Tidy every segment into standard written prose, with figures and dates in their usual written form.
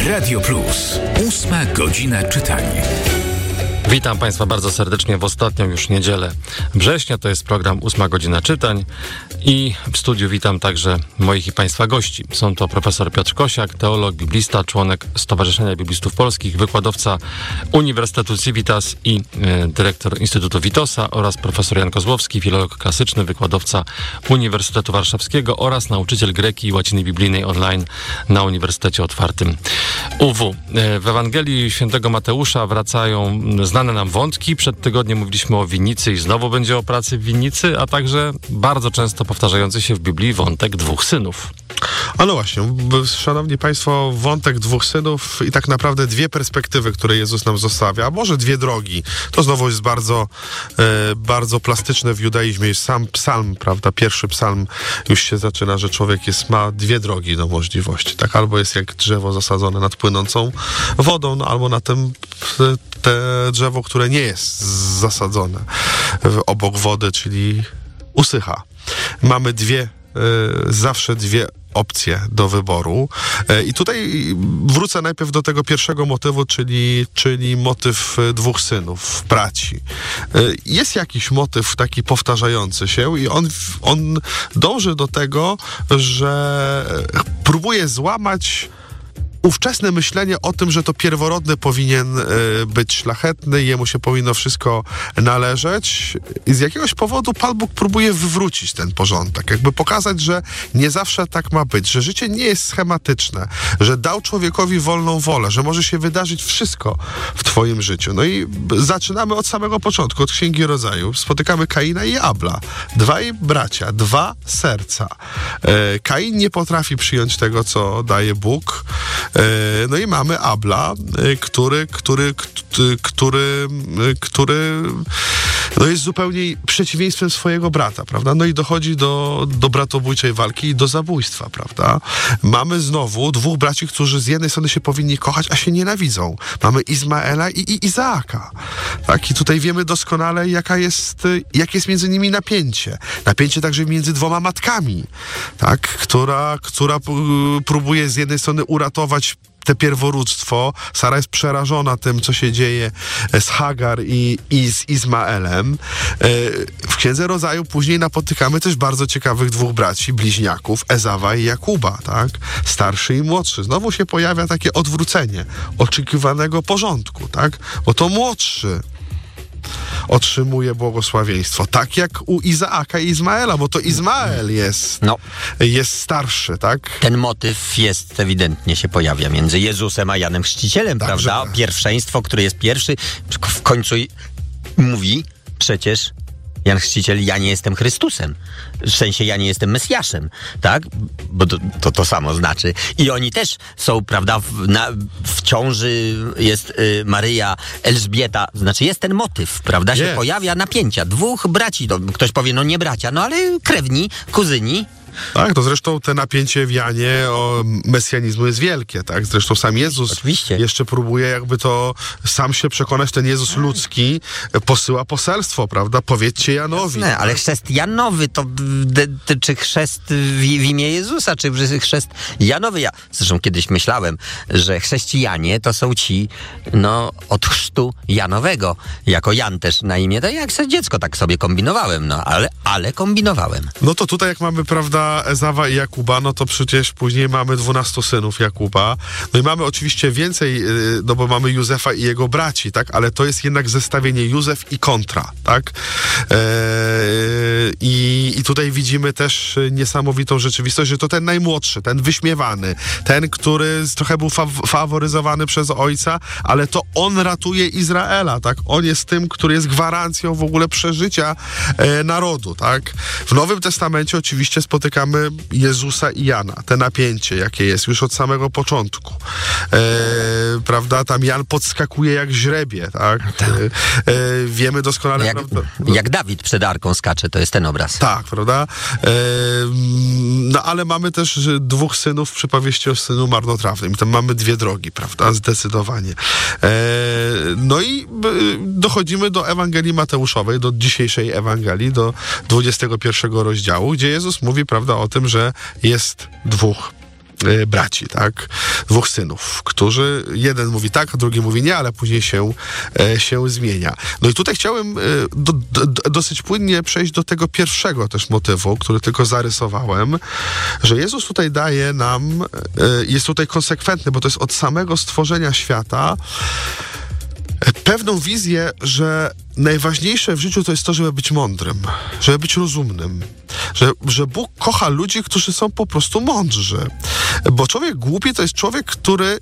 Radio Plus. 8 godzina czytania. Witam Państwa bardzo serdecznie w ostatnią już niedzielę września. To jest program 8 godzina czytań i w studiu witam także moich i Państwa gości. Są to profesor Piotr Kosiak, teolog, biblista, członek Stowarzyszenia Biblistów Polskich, wykładowca Uniwersytetu Civitas i dyrektor Instytutu Witosa oraz profesor Jan Kozłowski, filolog klasyczny, wykładowca Uniwersytetu Warszawskiego oraz nauczyciel greki i łaciny biblijnej online na Uniwersytecie Otwartym UW. W Ewangelii Świętego Mateusza wracają znane nam wątki. Przed tygodniem mówiliśmy o winnicy i znowu będzie o pracy w winnicy, a także bardzo często powtarzający się w Biblii wątek dwóch synów. A no właśnie, szanowni Państwo, wątek dwóch synów i tak naprawdę dwie perspektywy, które Jezus nam zostawia, a może dwie drogi. To znowu jest bardzo plastyczne w judaizmie. Jest sam psalm, prawda? Pierwszy psalm już się zaczyna, że człowiek ma dwie drogi do możliwości. Tak? Albo jest jak drzewo zasadzone nad płynącą wodą, no, albo na te drzewo, które nie jest zasadzone obok wody, czyli usycha. Mamy zawsze dwie opcje do wyboru. I tutaj wrócę najpierw do tego pierwszego motywu, czyli motyw dwóch synów, braci. Jest jakiś motyw taki powtarzający się i on dąży do tego, że próbuje złamać ówczesne myślenie o tym, że to pierworodny powinien być szlachetny, jemu się powinno wszystko należeć. I z jakiegoś powodu Pan Bóg próbuje wywrócić ten porządek, jakby pokazać, że nie zawsze tak ma być, że życie nie jest schematyczne, że dał człowiekowi wolną wolę, że może się wydarzyć wszystko w twoim życiu. No i zaczynamy od samego początku, od Księgi Rodzaju. Spotykamy Kaina i Abla. Dwaj bracia, dwa serca. Kain nie potrafi przyjąć tego, co daje Bóg. No i mamy Abla, który no jest zupełnie przeciwieństwem swojego brata, prawda? No i dochodzi do bratobójczej walki i do zabójstwa, prawda? Mamy znowu dwóch braci, którzy z jednej strony się powinni kochać, a się nienawidzą. Mamy Izmaela i Izaaka. Tak? I tutaj wiemy doskonale, jakie jest między nimi napięcie. Napięcie także między dwoma matkami, tak? Która próbuje z jednej strony uratować te pierworództwo. Sara jest przerażona tym, co się dzieje z Hagar i z Izmaelem. W Księdze Rodzaju później napotykamy też bardzo ciekawych dwóch braci, bliźniaków, Ezawa i Jakuba, tak? Starszy i młodszy. Znowu się pojawia takie odwrócenie oczekiwanego porządku, tak? Bo to młodszy otrzymuje błogosławieństwo. Tak jak u Izaaka i Izmaela, bo to Izmael jest starszy, tak? Ten motyw ewidentnie się pojawia między Jezusem a Janem Chrzcicielem, Także prawda? Pierwszeństwo, który jest pierwszy, w końcu mówi przecież Jan Chrzciciel, ja nie jestem Chrystusem. W sensie, ja nie jestem Mesjaszem, tak? Bo to samo znaczy. I oni też są, prawda, w ciąży jest Maryja, Elżbieta. Znaczy jest ten motyw, prawda? Się pojawia napięcia. Dwóch braci, to ktoś powie, no nie bracia, no ale krewni, kuzyni. Tak, to zresztą te napięcie w Janie mesjanizmu jest wielkie, tak? Zresztą sam Jezus Oczywiście jeszcze próbuje jakby to sam się przekonać, ten Jezus ludzki posyła poselstwo, prawda? Powiedzcie Janowi. Jasne, ale chrzest Janowy to czy chrzest w imię Jezusa, czy chrzest Janowy? Ja zresztą kiedyś myślałem, że chrześcijanie to są ci, od chrztu Janowego. Jako Jan też na imię, to jak dziecko tak sobie kombinowałem, ale kombinowałem. No to tutaj jak mamy, prawda, Ezawa i Jakuba, no to przecież później mamy 12 synów Jakuba. No i mamy oczywiście więcej, no bo mamy Józefa i jego braci, tak? Ale to jest jednak zestawienie Józef i kontra, tak? I tutaj widzimy też niesamowitą rzeczywistość, że to ten najmłodszy, ten wyśmiewany, ten, który trochę był faworyzowany przez ojca, ale to on ratuje Izraela, tak? On jest tym, który jest gwarancją w ogóle przeżycia narodu, tak? W Nowym Testamencie oczywiście spotykamy Jezusa i Jana. Te napięcie, jakie jest już od samego początku. Prawda? Tam Jan podskakuje jak źrebie, tak? Wiemy doskonale... Jak Dawid przed arką skacze, to jest ten obraz. Tak, prawda? No ale mamy też dwóch synów w przypowieści o synu marnotrawnym. I tam mamy dwie drogi, prawda? Zdecydowanie. No i dochodzimy do Ewangelii Mateuszowej, do dzisiejszej Ewangelii, do 21 rozdziału, gdzie Jezus mówi, prawda, o tym, że jest dwóch braci, tak? 2 synów, którzy jeden mówi tak, a drugi mówi nie, ale później się zmienia. No i tutaj chciałem dosyć płynnie przejść do tego pierwszego też motywu, który tylko zarysowałem, że Jezus tutaj daje nam, jest tutaj konsekwentny, bo to jest od samego stworzenia świata, pewną wizję, że najważniejsze w życiu to jest to, żeby być mądrym, żeby być rozumnym, że Bóg kocha ludzi, którzy są po prostu mądrzy. Bo człowiek głupi to jest człowiek, który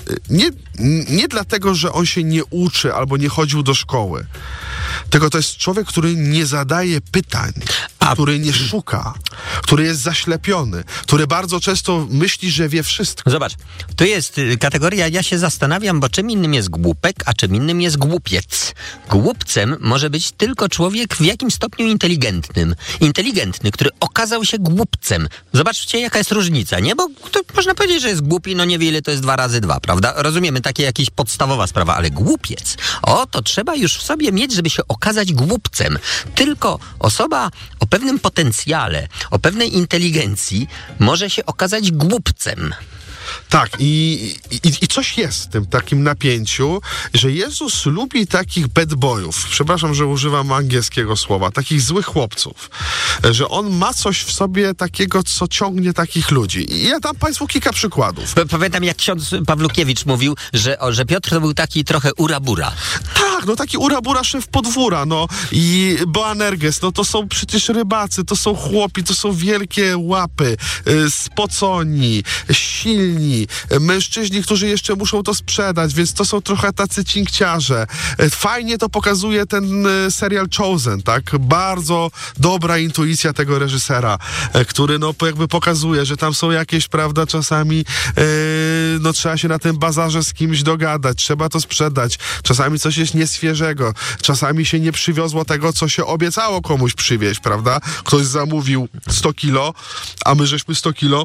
nie dlatego, że on się nie uczy albo nie chodził do szkoły, tylko to jest człowiek, który nie zadaje pytań, który nie szuka, który jest zaślepiony, który bardzo często myśli, że wie wszystko. Zobacz, to jest kategoria, ja się zastanawiam, bo czym innym jest głupek, a czym innym jest głupiec. Głupcem może być tylko człowiek w jakimś stopniu inteligentny, który okazał się głupcem. Zobaczcie, jaka jest różnica, nie? Bo to można powiedzieć, że jest głupi, no niewiele to jest 2 razy 2, prawda? Rozumiemy, takie jakieś podstawowa sprawa, ale głupiec, to trzeba już w sobie mieć, żeby się okazać głupcem. Tylko osoba o pewnym potencjale, o pewnej inteligencji może się okazać głupcem. Tak, i coś jest w tym takim napięciu, że Jezus lubi takich bad boyów. Przepraszam, że używam angielskiego słowa. Takich złych chłopców. Że on ma coś w sobie takiego, co ciągnie takich ludzi. I ja dam państwu kilka przykładów. Pamiętam, jak ksiądz Pawlukiewicz mówił, że Piotr to był taki trochę urabura. Tak, no taki urabura szef podwóra, no i Boanerges, no to są przecież rybacy, to są chłopi, to są wielkie łapy, spoconi, silni, mężczyźni, którzy jeszcze muszą to sprzedać, więc to są trochę tacy cinkciarze. Fajnie to pokazuje ten serial Chosen, tak? Bardzo dobra intuicja tego reżysera, który no jakby pokazuje, że tam są jakieś, prawda, czasami no trzeba się na tym bazarze z kimś dogadać, trzeba to sprzedać, czasami coś jest nieświeżego, czasami się nie przywiozło tego, co się obiecało komuś przywieźć, prawda? Ktoś zamówił 100 kilo, a my żeśmy 100 kilo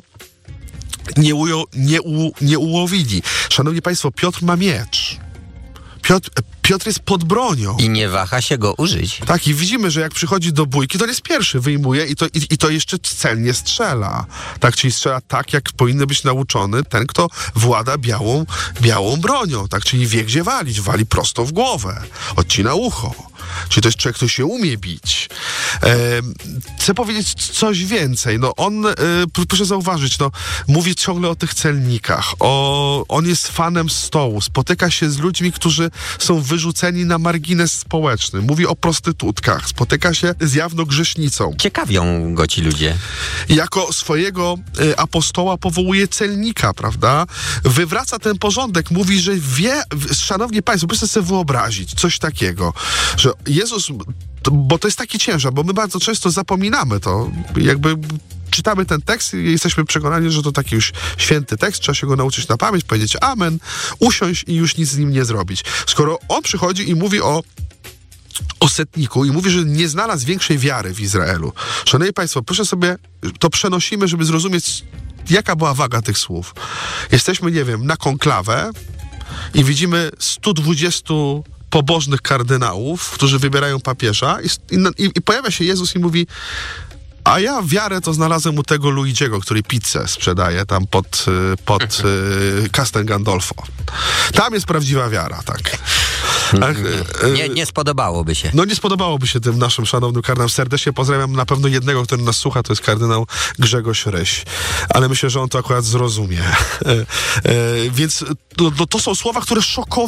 nie ułowili. Szanowni Państwo, Piotr ma miecz. Piotr jest pod bronią. I nie waha się go użyć. Tak, i widzimy, że jak przychodzi do bójki, to on jest pierwszy, wyjmuje i to jeszcze celnie strzela. Tak, czyli strzela tak, jak powinien być nauczony ten, kto włada białą bronią. Tak, czyli wie, gdzie walić. Wali prosto w głowę. Odcina ucho. Czyli to jest człowiek, który się umie bić. Chcę powiedzieć coś więcej. No on, proszę zauważyć, no, mówi ciągle o tych celnikach. On jest fanem stołu. Spotyka się z ludźmi, którzy są wyrzuceni na margines społeczny. Mówi o prostytutkach. Spotyka się z jawną grzesznicą. Ciekawią go ci ludzie. Jako swojego apostoła powołuje celnika, prawda? Wywraca ten porządek. Mówi, że wie, szanowni państwo, proszę sobie wyobrazić coś takiego, że Jezus, bo to jest taki ciężar, bo my bardzo często zapominamy to, jakby czytamy ten tekst i jesteśmy przekonani, że to taki już święty tekst, trzeba się go nauczyć na pamięć, powiedzieć amen, usiąść i już nic z nim nie zrobić. Skoro on przychodzi i mówi o setniku i mówi, że nie znalazł większej wiary w Izraelu. Szanowni Państwo, proszę sobie, to przenosimy, żeby zrozumieć, jaka była waga tych słów. Jesteśmy, nie wiem, na konklawę i widzimy 120 pobożnych kardynałów, którzy wybierają papieża i pojawia się Jezus i mówi: a ja wiarę to znalazłem u tego Luigiego, który pizzę sprzedaje tam pod Castel Gandolfo. Tam jest prawdziwa wiara, tak. Nie spodobałoby się. No nie spodobałoby się tym naszym szanownym kardynałom. Serdecznie pozdrawiam na pewno jednego, który nas słucha, to jest kardynał Grzegorz Ryś. Ale myślę, że on to akurat zrozumie. Więc to są słowa, które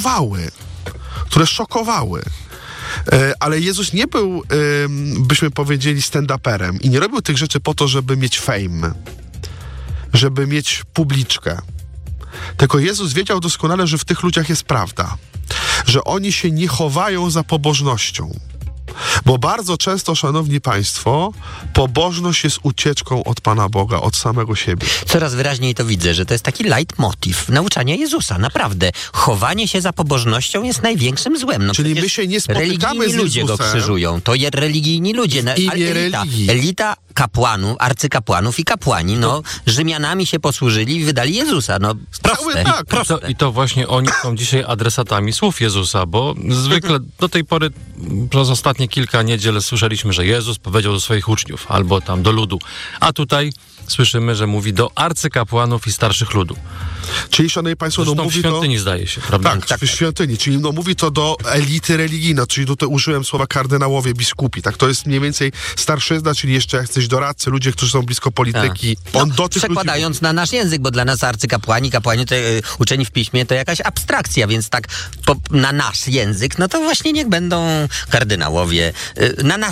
szokowały. Ale Jezus nie był, byśmy powiedzieli, stand-uperem i nie robił tych rzeczy po to, żeby mieć fame, żeby mieć publiczkę. Tylko Jezus wiedział doskonale, że w tych ludziach jest prawda, że oni się nie chowają za pobożnością. Bo bardzo często, szanowni państwo, pobożność jest ucieczką od Pana Boga, od samego siebie. Coraz wyraźniej to widzę, że to jest taki leitmotiv nauczania Jezusa. Naprawdę. Chowanie się za pobożnością jest największym złem. No czyli my się nie spotykamy z Jezusem. Ludzie go krzyżują. To religijni ludzie. Elita kapłanów, arcykapłanów i kapłani, Rzymianami się posłużyli i wydali Jezusa. Proste. Tak, proste. I to właśnie oni są dzisiaj adresatami słów Jezusa, bo zwykle do tej pory przez ostatnie kilka niedziel słyszeliśmy, że Jezus powiedział do swoich uczniów albo tam do ludu, a tutaj słyszymy, że mówi do arcykapłanów i starszych ludu. Czyli, szanowni państwo, Zresztą mówi w świątyni zdaje się, prawda? Tak, w świątyni, czyli mówi to do elity religijnej, czyli tutaj użyłem słowa kardynałowie, biskupi, tak, to jest mniej więcej starszyzna, czyli jeszcze jak coś doradcy, ludzie, którzy są blisko polityki. On do tych przekładając ludzi... na nasz język, bo dla nas arcykapłani, kapłani, to, uczeni w piśmie to jakaś abstrakcja, więc tak na nasz język, no to właśnie niech będą kardynałowie, na nasz